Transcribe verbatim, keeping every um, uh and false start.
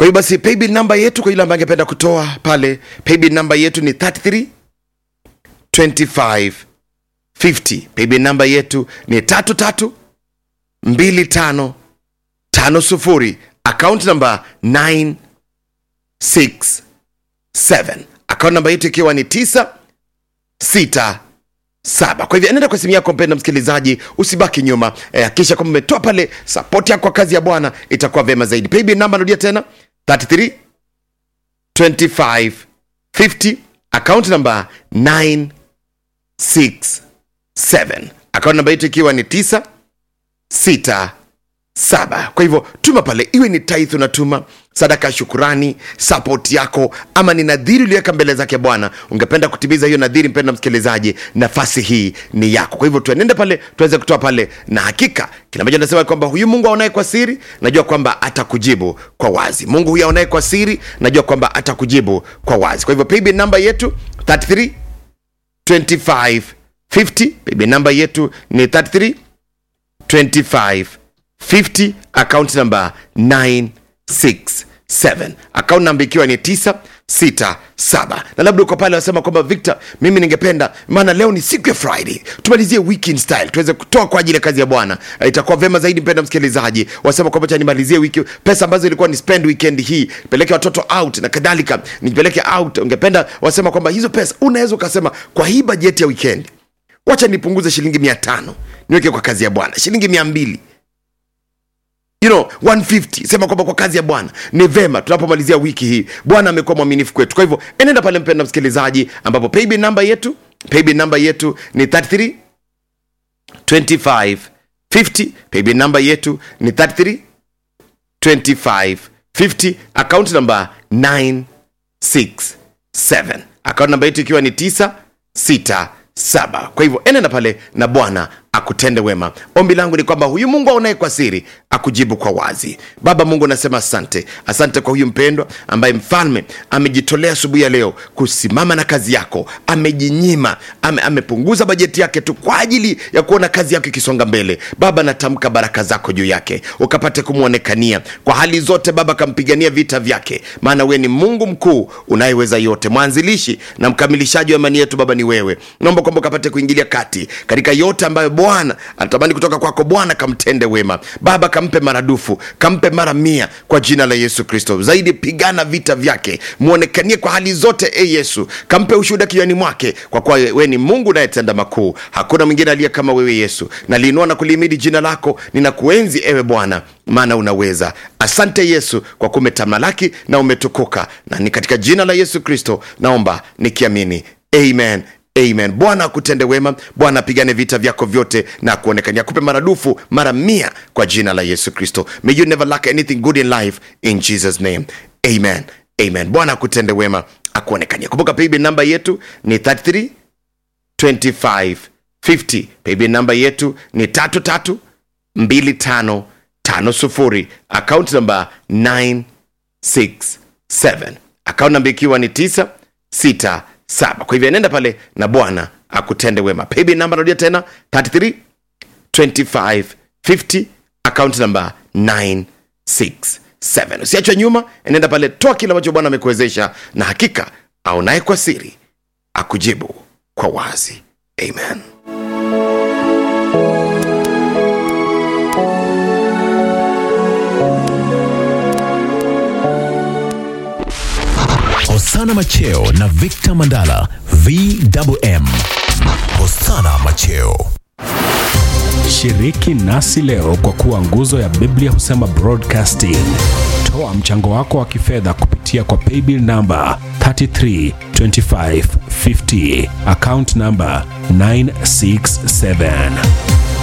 Kwa hiyo basi paybill number yetu kwa yule ambaye angependa kutoa pale, paybill number yetu ni thirty-three twenty-five fifty. Paybill number yetu ni tatu tatu mbili tano tano sufuri. Account number nine six seven. Account number yetu ikiwa ni tisa sita saba. Kwa hivyo enenda kwa simu yako mpenda msikilizaji, usibaki nyuma. Eh, kisha kama umetoa pale support yako kwa kazi ya Bwana, itakuwa vema zaidi. Paybill number narudia tena thirty-three twenty-five fifty. Account number nine six seven. Account number yetu ikiwa ni tisa sita saba. Kwa hivyo tuma pale, iwe ni tithe unatuma, sadaka shukrani, support yako, ama ni nadhiri uliweka mbele zake Bwana, ungependa kutimiza hiyo nadhiri mpenda msikilizaji, nafasi hii ni yako. Kwa hivyo tuenende pale tuweze kutoa pale, na hakika kila mmoja anasema kwamba huyu Mungu aonaye kwa siri najua kwamba atakujibu kwa wazi. Mungu huyu aonaye kwa siri najua kwamba atakujibu kwa wazi. Kwa hivyo paybill number yetu thirty-three twenty-five fifty. Paybill number yetu ni thirty-three twenty-five fifty. Account number nine six seven. Account number ikiwa ni tisa sita saba. Na labda uko pale wasema kwamba Victor, mimi ningependa, maana leo ni siku ya Friday, tumalizie weekend style, tuweze kutoa kwa ajili ya kazi ya Bwana. Itakuwa vema zaidi mpenda msikilizaji. Wasema kwamba cha nimalizie wiki, pesa ambazo ilikuwa ni spend weekend hii, peleke watoto out na kadhalika, nipeleke out. Ungependa wasema kwamba hizo pesa unaweza ukasema kwa hii budget ya weekend, wacha nipunguze shilingi mia tano niweke kwa kazi ya Bwana, shilingi mia mbili, you know, one hundred fifty. Sema kwamba kwa kazi ya Bwana ni vema tunapomalizia wiki hii. Bwana amekuwa mwaminifu kwetu. Kwa hivyo enenda pale mpenda msikilizaji, ambapo paybill number yetu, paybill number yetu ni thirty-three twenty-five fifty. Paybill number yetu ni thirty-three twenty-five fifty. Account number nine six seven. Account number yetu ikiwa ni tisa sita saba. Kwa hivyo enenda pale na Bwana akutende wema. Ombi langu ni kwamba huyu Mungu aonaye kwa siri akujibu kwa wazi. Baba Mungu, nasema asante. Asante kwa huyu mpendwa ambaye mfalme amejitolea asubuhi ya leo kusimama na kazi yako. Amejinyima, ame, amepunguza bajeti yake tu kwa ajili ya kuona kazi yako ikisonga mbele. Baba, natamka baraka zako juu yake, ukapate kumuonekania kwa hali zote. Baba, kampigania vita vyake, maana wewe ni Mungu mkuu unayeweza yote. Mwanzilishi na mkamilishaji wa imani yetu Baba ni wewe. Naomba kwamba ukapate kuingilia kati katika yote ambayo Bwana anatamani kutoka kwako. Bwana, kamtende wema. Baba, kampe maradufu, kampe mara mia kwa jina la Yesu Kristo. Zaidi pigana vita vyake, muonekanie kwa hali zote e Yesu. Kampe ushuhuda kinywani mwake, kwa kuwa wewe ni Mungu unayetenda makuu. Hakuna mwingine aliye kama wewe Yesu. Naliinua na kulimidi jina lako, ninakuenzi ewe Bwana, maana unaweza. Asante Yesu kwa kumetamalaki na umetukuka, na ni katika jina la Yesu Kristo naomba nikiamini, amen. Amen. Bwana akutende wema. Bwana apigane vita vyako vyote na kuonekania, akupe maradufu mara mia kwa jina la Yesu Kristo. May you never lack anything good in life in Jesus name. Amen. Amen. Bwana akutende wema, akuonekania. Kumbuka paybill number yetu ni thirty-three twenty-five fifty. Paybill number yetu ni tatu tatu mbili tano tano sufuri. Account number nine six seven. Account number ikiwa ni tisa sita saba. Kwa hivyo nenda pale na Bwana akutende wema. Paybill number narudia tena thirty-three twenty-five fifty. Account number nine six seven. Usiachwe nyuma, nenda pale, toa kile ambacho Bwana amekuwezesha, na hakika aonaye kwa siri akujibu kwa wazi. Amen. Hosana Macheo na Victor Mandala, V M M. Hosana Macheo. Shiriki nasi leo kwa kuwa nguzo ya Biblia Husema Broadcasting. Toa mchango wako wa kifedha kupitia kwa paybill number thirty-three twenty-five fifty, account number nine six seven.